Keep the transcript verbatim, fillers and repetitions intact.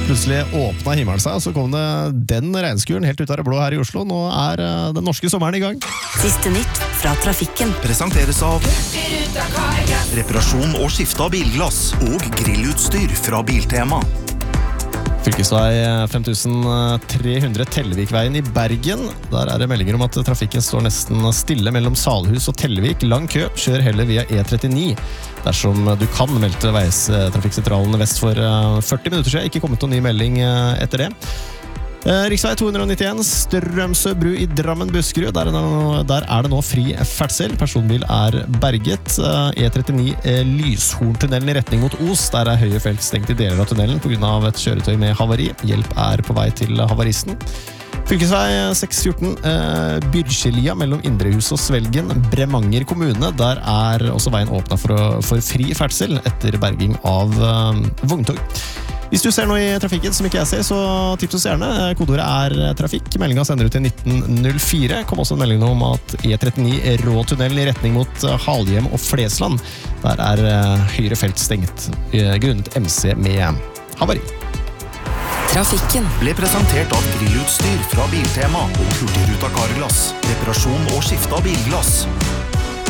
Plutselig åpnet himmelen seg, og så kom det den regnskuren helt ut av det blå her i Oslo. Nå er den norske sommeren i gang. Siste nytt fra trafikken. Presenteres av reparasjon og skifte av bilglass og grillutstyr fra Biltema. Fylkesvei fem tusen tre hundre Tellevikveien i Bergen. Der er det meldinger om at trafikken står nesten stille mellom Salhus og Tellevik. Lang kø, kjør heller via E trettini. Dersom du kan meldte veistrafikksentralen vest for førti minutter siden. Ikke kommet noen ny melding etter det. Riksvei to nittien, Strømsø bru i Drammen Buskerud. Der er, det, der er det nå fri ferdsel. Personbil er berget. E trettini Lyshorntunnelen i retning mot Os. Der er høye felt stengt i deler av tunnelen på grunn av et kjøretøy med havari. Hjelp er på vei til havaristen. Fylkesvei seks fjorten, eh, Byrkjelia mellom Indrehus og Svelgen, Bremanger kommune. Der er også veien åpnet for, for fri ferdsel etter berging av eh, vogntog. Hvis du ser noe i trafikken som ikke jeg ser, så tips oss gjerne. Kodeordet er trafikk. Meldingen sender du til nitten null fire. Kom også en melding om at E trettini Råtunnelen i retning mot Halhjem og Flesland. Der er høyre felt stengt grunnet M C med havari. Trafikken ble presentert av grillutstyr fra Biltema og Hurtigruta Carglass. Reparasjon og skifte av bilglass.